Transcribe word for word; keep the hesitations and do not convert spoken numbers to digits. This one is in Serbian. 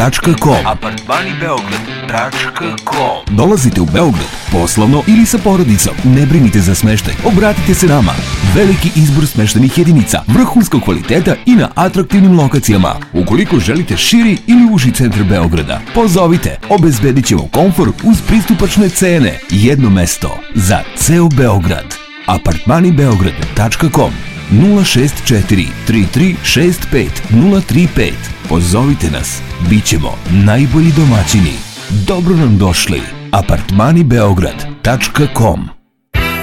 tačka com. Apartmani Beograd tačka com. Dolazite u Beograd poslovno ili sa porodicom? Ne brinite za smeštaj, obratite se nama. Veliki izbor smeštajnih jedinica, vrhunskog kvaliteta i na atraktivnim lokacijama. Ukoliko želite širi ili uži centar Beograda, pozovite, obezbedit ćemo komfor uz pristupačne cene. Jedno mesto za ceo Beograd. Apartmani Beograd tačka com. nula šest četiri tri tri šest pet nula tri pet. Pozovite nas, bit ćemo najbolji domaćini. Dobro nam došli. Apartmani Beograd tačka com.